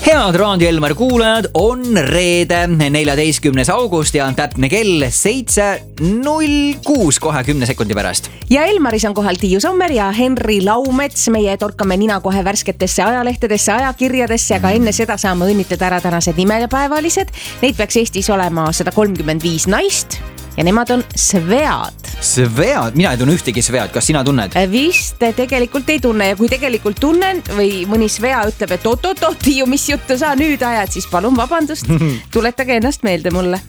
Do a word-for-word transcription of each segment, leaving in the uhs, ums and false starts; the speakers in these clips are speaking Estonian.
Head Raadio Elmar kuulajad, on reede, neljateistkümnes august ja on täpne kell seitse null kuus kohe kümne sekundi pärast. Ja Elmaris on kohal Tiiu Sommer ja Henri Laumets. Meie torkame nina kohe värsketesse ajalehtedesse, ajakirjadesse, aga enne seda saame õnnitleda ära tänased nimepäevalised. Neid peaks Eestis olema sada kolmkümmend viis naist ja nemad on Svead. Svead? Mina ei tunne ühtegi Svead, kas sina tunned? Vist tegelikult ei tunne ja kui tegelikult tunnen või mõni Svea ütleb, et oot-oot-oot, Tiiu, mis juttu sa nüüd ajad, siis palun vabandust, tuletage ennast meelde mulle.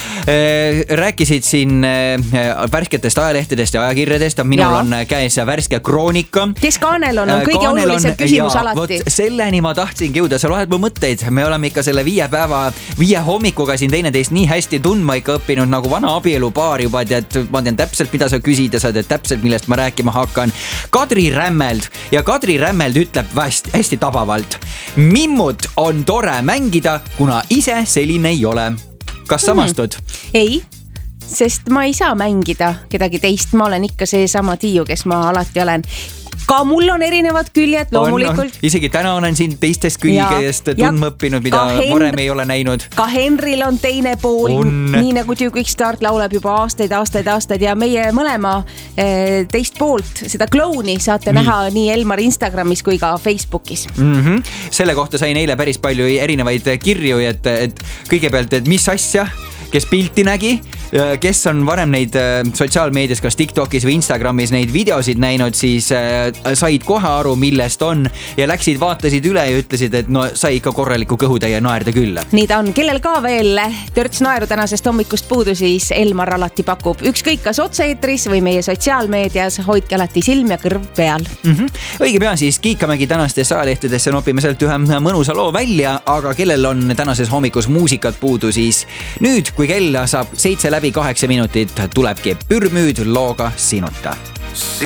Rääkisid siin värsketest ajalehtedest ja ajakirjadest, minul ja. on käes värske kroonika. Kes kaanel on, on kõige Kaanel olulisem on, küsimus ja, alati. Võt, selleni ma tahtsingi jõuda, sa loed mu mõtteid. Me oleme ikka selle viie päeva, viie hommikuga siin teineteist nii hästi tundma ikka õppinud nagu vana abielupaar juba, et ma tean täpselt, mida sa küsid ja sa tead täpselt, millest ma rääkima hakkan. Kadri Rämmeld ja Kadri Rämmeld ütleb hästi, hästi tabavalt. Mimmut on tore mängida, kuna ise selline ei ole. Kas samastud? Mm, ei, sest ma ei saa mängida kedagi teist. Ma olen ikka see sama Tiiu, kes ma alati olen. Ka mul on erinevad küljed loomulikult. Isegi täna olen siin teistest külgedest tundma õppinud, mida Henri, varem ei ole näinud. Ka Henril on teine pool, on. Nii nagu Duke Start lauleb juba aastaid, aastaid, aastaid ja meie mõlema teist poolt seda klouni saate nii. näha nii Elmar Instagramis kui ka Facebookis. Mm-hmm. Selle kohta sain eile päris palju erinevaid kirju, et, et kõigepealt, et mis asja, kes pilti nägi, kes on varem neid sotsiaalmeedias, kas TikTokis või Instagramis neid videosid näinud, siis said kohe aru, millest on ja läksid, vaatasid üle ja ütlesid, et no sai ikka korraliku kõhutäie naerda küll. Nii ta on, kellel ka veel törts naeru tänasest hommikust puudu, siis Elmar alati pakub ükskõik kas otse-eetris või meie sotsiaalmeedias, hoidke alati silm ja kõrv peal. Mm-hmm. Õige pea siis kiikamegi tänastes ajalehtedesse, nopime sealt ühe mõnusa loo välja, aga kellel on tänases hommikus muusikat puudu, siis nüüd, kui kell saab seitse läbi kaheksa minutit, tulebki Pürmüüd looga Sinuta.